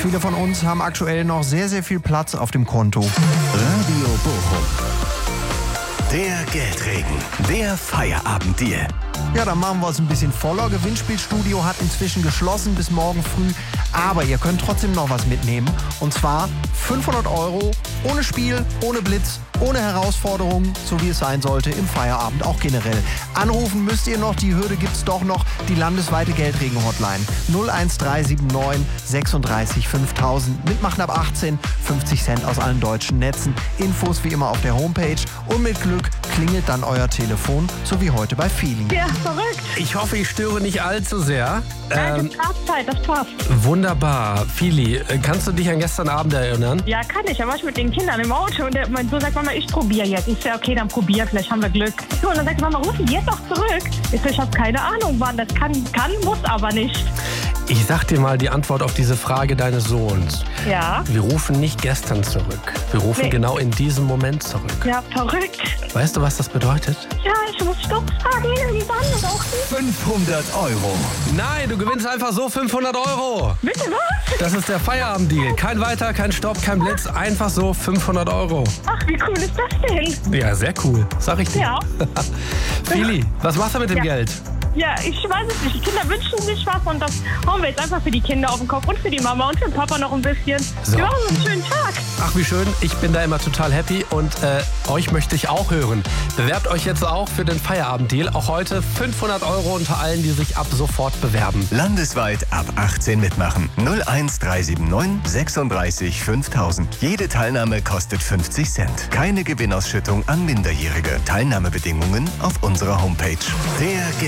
Viele von uns haben aktuell noch sehr, sehr viel Platz auf dem Konto. Radio Bochum. Der Geldregen. Der Feierabenddeal. Ja, dann machen wir es ein bisschen voller. Gewinnspielstudio hat inzwischen geschlossen bis morgen früh. Aber ihr könnt trotzdem noch was mitnehmen. Und zwar 500 € ohne Spiel, ohne Blitz, ohne Herausforderung, so wie es sein sollte im Feierabend, auch generell. Anrufen müsst ihr noch, die Hürde gibt's doch noch, die landesweite Geldregen-Hotline 01379 36 5000. Mitmachen ab 18, 50 Cent aus allen deutschen Netzen. Infos wie immer auf der Homepage und mit Glück klingelt dann euer Telefon, so wie heute bei Feli. Ja, verrückt. Ich hoffe, ich störe nicht allzu sehr. Nein, das passt halt, das passt. Wunderbar. Fili, kannst du dich an gestern Abend erinnern? Ja, kann ich. Da war ich mit den Kindern im Auto und mein Sohn sagt, Mama, ich probiere jetzt. Ich sage, okay, dann probier, vielleicht haben wir Glück. So, und dann sagt Mama, ruf ihn jetzt doch zurück. Ich so, ich habe keine Ahnung, wann das kann, muss aber nicht. Ich sag dir mal die Antwort auf diese Frage deines Sohns. Ja. Wir rufen nicht gestern zurück. Wir rufen genau in diesem Moment zurück. Ja, verrückt. Weißt du, was das bedeutet? Ja, ich muss Stopp sagen, irgendwann auch. 500 €. Nein, du gewinnst einfach so 500 €. Bitte was? Das ist der Feierabenddeal. Kein Weiter, kein Stopp, kein Blitz. Einfach so 500 €. Ach, wie cool ist das denn? Ja, sehr cool. Sag ich dir. Ja. Fili, was machst du mit dem Geld? Ja, ich weiß es nicht. Die Kinder wünschen sich was und das hauen wir jetzt einfach für die Kinder auf den Kopf und für die Mama und für den Papa noch ein bisschen. So. Wir machen einen schönen Tag. Ach, wie schön. Ich bin da immer total happy und euch möchte ich auch hören. Bewerbt euch jetzt auch für den Feierabenddeal. Auch heute 500 € unter allen, die sich ab sofort bewerben. Landesweit ab 18 mitmachen. 01379 36 5000. Jede Teilnahme kostet 50 Cent. Keine Gewinnausschüttung an Minderjährige. Teilnahmebedingungen auf unserer Homepage. Der